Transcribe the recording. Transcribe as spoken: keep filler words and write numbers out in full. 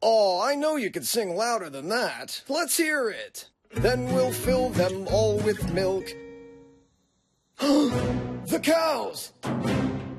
Oh, I know you could sing louder than that. Let's hear it. Then we'll fill them all with milk. The cows!